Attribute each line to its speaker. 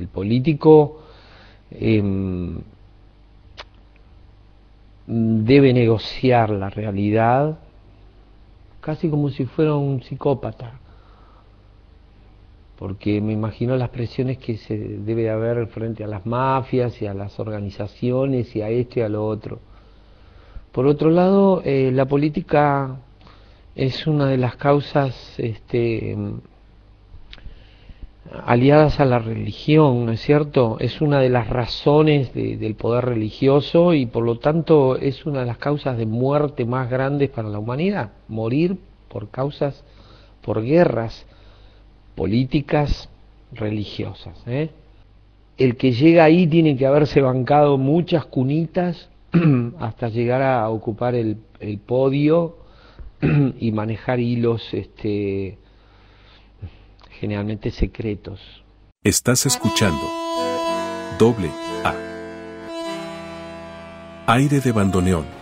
Speaker 1: El político debe negociar la realidad casi como si fuera un psicópata, porque me imagino las presiones que se debe haber frente a las mafias y a las organizaciones y a esto y a lo otro. Por otro lado, la política es una de las causas aliadas a la religión, ¿no es cierto? Es una de las razones del poder religioso y por lo tanto es una de las causas de muerte más grandes para la humanidad. Morir por guerras políticas religiosas, ¿eh? El que llega ahí tiene que haberse bancado muchas cunitas hasta llegar a ocupar el podio y manejar hilos generalmente secretos.
Speaker 2: Estás escuchando Doble A. Aire de bandoneón.